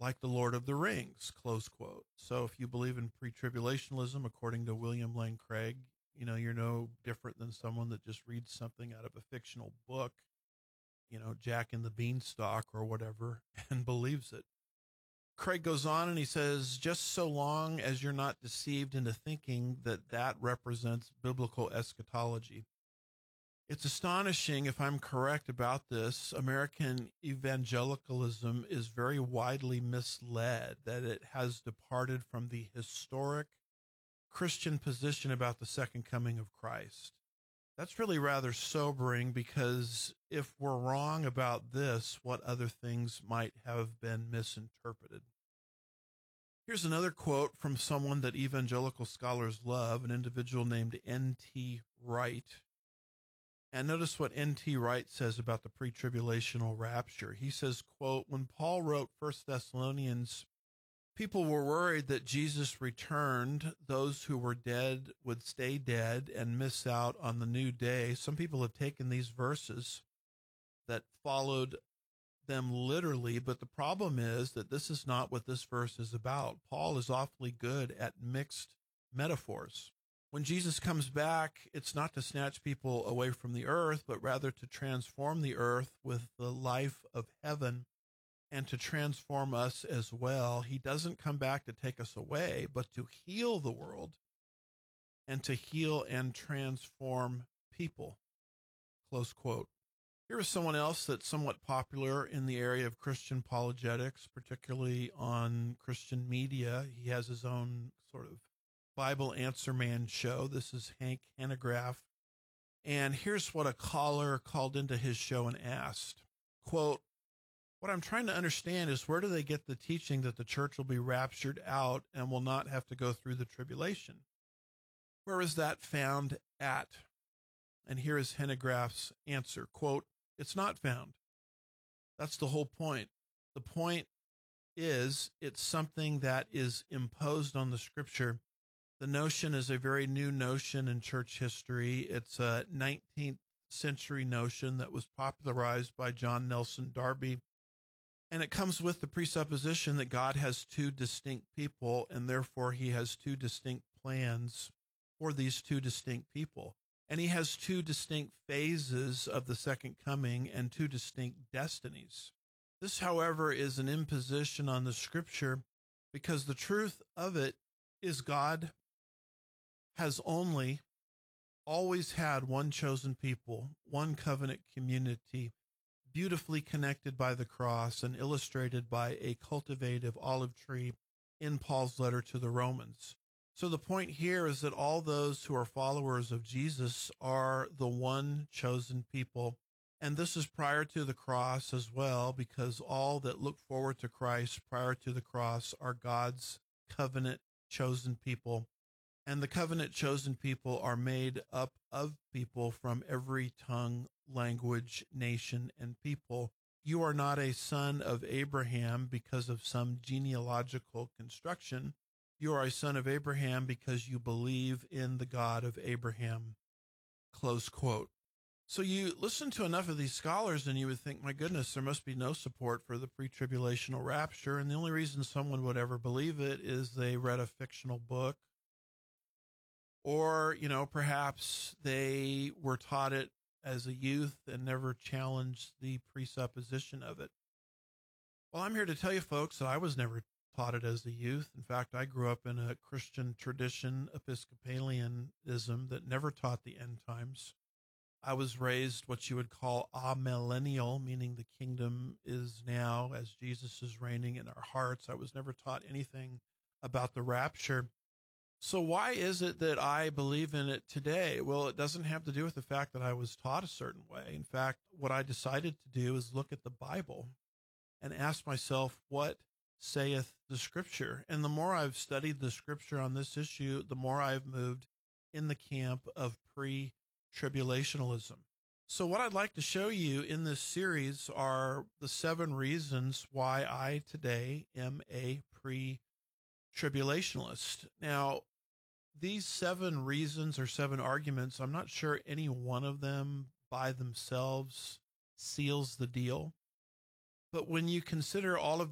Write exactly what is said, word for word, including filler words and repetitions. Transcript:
like the Lord of the Rings, close quote. So if you believe in pre-tribulationism, according to William Lane Craig, you know, you're no different than someone that just reads something out of a fictional book, you know, Jack and the Beanstalk or whatever, and believes it. Craig goes on and he says, just so long as you're not deceived into thinking that that represents biblical eschatology. It's astonishing, if I'm correct about this, American evangelicalism is very widely misled, that it has departed from the historic Christian position about the second coming of Christ. That's really rather sobering, because if we're wrong about this, what other things might have been misinterpreted? Here's another quote from someone that evangelical scholars love, an individual named N T Wright. And notice what N T Wright says about the pre-tribulational rapture. He says, quote, when Paul wrote First Thessalonians, people were worried that Jesus returned. Those who were dead would stay dead and miss out on the new day. Some people have taken these verses that followed them literally, but the problem is that this is not what this verse is about. Paul is awfully good at mixed metaphors. When Jesus comes back, it's not to snatch people away from the earth, but rather to transform the earth with the life of heaven and to transform us as well. He doesn't come back to take us away, but to heal the world and to heal and transform people. Close quote. Here is someone else that's somewhat popular in the area of Christian apologetics, particularly on Christian media. He has his own sort of Bible Answer Man show. This is Hank Hanegraaff. And here's what a caller called into his show and asked, quote, what I'm trying to understand is, where do they get the teaching that the church will be raptured out and will not have to go through the tribulation? Where is that found at? And here is Hanegraaff's answer, quote, it's not found. That's the whole point. The point is, it's something that is imposed on the scripture. The notion is a very new notion in church history. It's a nineteenth century notion that was popularized by John Nelson Darby. And it comes with the presupposition that God has two distinct people, and therefore he has two distinct plans for these two distinct people. And he has two distinct phases of the second coming and two distinct destinies. This, however, is an imposition on the scripture, because the truth of it is God has only always had one chosen people, one covenant community, beautifully connected by the cross and illustrated by a cultivative olive tree in Paul's letter to the Romans. So the point here is that all those who are followers of Jesus are the one chosen people. And this is prior to the cross as well, because all that look forward to Christ prior to the cross are God's covenant chosen people. And the covenant chosen people are made up of people from every tongue, language, nation, and people. You are not a son of Abraham because of some genealogical construction. You are a son of Abraham because you believe in the God of Abraham. Close quote. So you listen to enough of these scholars and you would think, my goodness, there must be no support for the pre-tribulational rapture. And the only reason someone would ever believe it is they read a fictional book, or, you know, perhaps they were taught it as a youth and never challenged the presupposition of it. Well, I'm here to tell you folks that I was never taught it as a youth. In fact, I grew up in a Christian tradition, Episcopalianism, that never taught the end times. I was raised what you would call amillennial, meaning the kingdom is now as Jesus is reigning in our hearts. I was never taught anything about the rapture. So why is it that I believe in it today? Well, it doesn't have to do with the fact that I was taught a certain way. In fact, what I decided to do is look at the Bible and ask myself, what saith the scripture? And the more I've studied the scripture on this issue, the more I've moved in the camp of pre-tribulationalism. So what I'd like to show you in this series are the seven reasons why I today am a pre-tribulationalist. Now, these seven reasons or seven arguments, I'm not sure any one of them by themselves seals the deal. But when you consider all of